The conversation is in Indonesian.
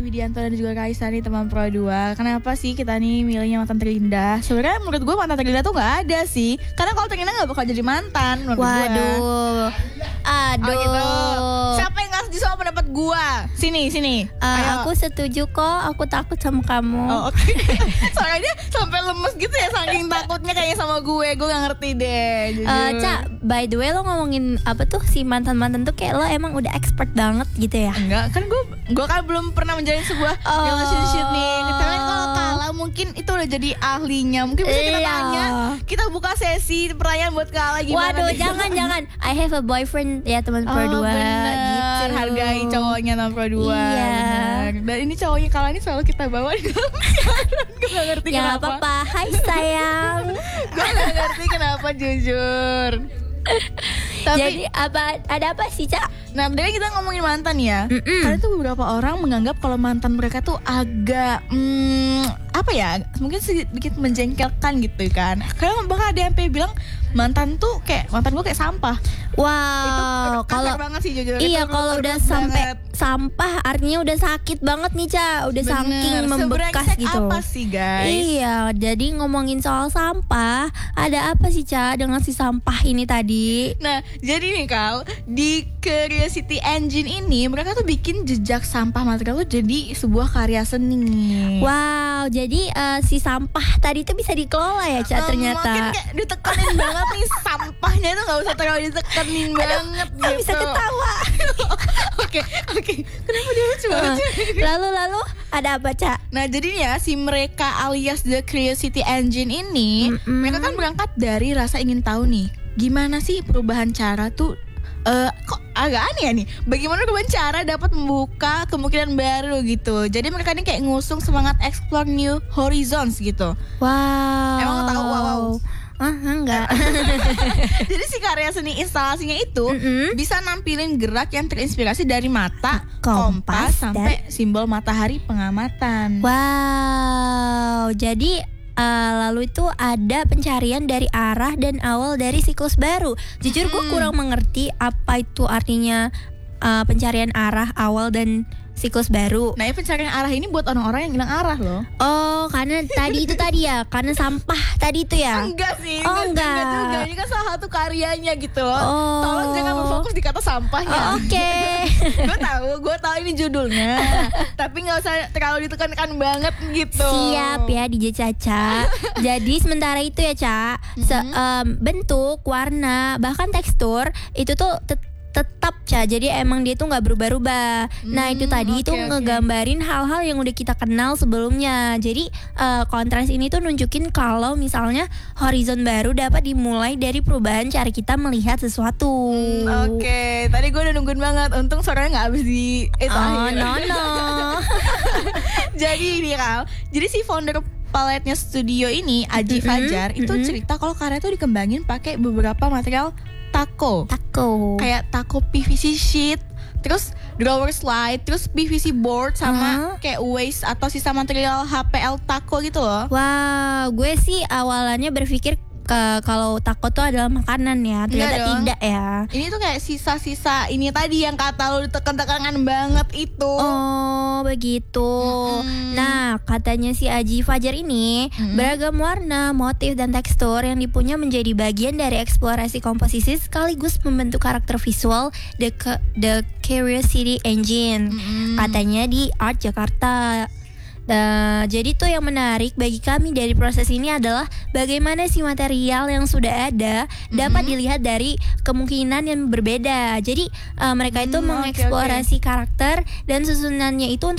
Widianto dan juga Kaisa nih teman Pro 2. Kenapa sih kita nih milihnya mantan terindah? Sebenarnya menurut gue mantan terindah tuh gak ada sih. Karena kalau terindah gak bakal jadi mantan menurut gue. Waduh. Oh gitu. Siapa yang gak setuju sama pendapat gue? Sini. Aku setuju kok. Aku takut sama kamu. Oh oke. Soalnya dia sampai lemes gitu ya, saking takutnya kayak sama gue. Gue gak ngerti deh. Cak, by the way lo ngomongin apa tuh si mantan-mantan tuh kayak lo emang udah expert banget gitu ya? Enggak, kan gue kan belum pernah menjalin sebuah relationship nih. Kita kan kalau kalah mungkin itu udah jadi ahlinya. Mungkin bisa kita tanya. Kita buka sesi pertanyaan buat kalah gimana. Waduh, nih? jangan. I have a boyfriend ya teman Pro 2 gitu. Hargai cowoknya teman Pro 2. Iya. Bener. Dan ini cowoknya kalah ini selalu kita bawa di dalam siaran. Gue gak ngerti Ya kenapa. apa-apa. Hai sayang. Gue gak ngerti kenapa jujur. Tapi Jadi ada apa sih, Cak? nah, dari kita ngomongin mantan ya. Karena tuh beberapa orang menganggap kalau mantan mereka tuh agak apa ya? Mungkin sedikit menjengkelkan gitu kan. Karena bahkan ada yang bilang mantan gue kayak sampah. Wow, Itu kalau banget sih jujur. iya Itu kalau udah banget. sampai sampah artinya udah sakit banget nih, Ca. Udah Bener. saking membekas Sebrengsek gitu. apa sih guys? Iya, jadi ngomongin soal sampah, ada apa sih, Ca, dengan si sampah ini tadi? Nah, jadi nih Kal, di Curiosity Engine ini mereka tuh bikin jejak sampah material tuh jadi sebuah karya seni. Wow, jadi si sampah tadi tuh bisa dikelola ya, Ca, ternyata. Mungkin kayak ditekenin banget nih sampahnya itu nggak usah terlalu ditekenin banget gitu. Bisa ketawa. Oke. Kenapa dia lucu banget sih? Lalu ada apa, Ca? Nah jadinya si mereka alias The Curiosity Engine ini mereka kan berangkat dari rasa ingin tahu nih gimana sih perubahan cara tuh kok agak aneh ya nih. Bagaimana perubahan cara dapat membuka kemungkinan baru gitu. Jadi mereka ini kayak ngusung semangat explore new horizons gitu. Wow. Emang lo tahu wow? Enggak. Jadi si karya seni instalasinya itu bisa nampilin gerak yang terinspirasi dari mata, kompas, sampai simbol matahari pengamatan. Wow. Jadi lalu itu ada pencarian dari arah dan awal dari siklus baru. Jujur gue kurang mengerti apa itu artinya pencarian arah, awal dan siklus baru. Nah, pencarian arah ini buat orang-orang yang hilang arah loh. Oh, karena tadi ya, karena sampah tadi itu ya. Enggak sih. Oh, enggak juga. Ini kan salah satu karyanya gitu loh. Oh. Tolong jangan berfokus di kata sampahnya. Oke. Gue tahu ini judulnya. Tapi nggak usah terlalu ditekankan banget gitu. Siap ya DJ Caca. Jadi sementara itu ya, Ca, bentuk, warna, bahkan tekstur itu tuh tetap, Ca. Jadi emang dia tuh nggak berubah-ubah. Nah itu tadi itu ngegambarin hal-hal yang udah kita kenal sebelumnya. Jadi kontras ini tuh nunjukin kalau misalnya horizon baru dapat dimulai dari perubahan cara kita melihat sesuatu. Oke. Tadi gue udah nungguin banget. Untung suaranya nggak habis di no. Jadi ini Kal. Jadi si founder paletnya studio ini Aji Fajar itu cerita kalau karya itu dikembangin pakai beberapa material tako. Kayak tako PVC sheet, terus drawer slide, terus PVC board sama kayak waste atau sisa material HPL tako gitu loh. Wow, gue sih awalannya berpikir kalau tako tuh adalah makanan ya, ternyata tidak ya. Ini tuh kayak sisa-sisa ini tadi yang kata lo ditekan-tekankan banget itu. Oh begitu. Nah katanya si Aji Fajar ini beragam warna, motif dan tekstur yang dipunya menjadi bagian dari eksplorasi komposisi sekaligus membentuk karakter visual The Curiosity Engine. Katanya di Art Jakarta. Jadi tuh yang menarik bagi kami dari proses ini adalah bagaimana si material yang sudah ada dapat dilihat dari kemungkinan yang berbeda. Jadi mereka itu mengeksplorasi karakter dan susunannya itu untuk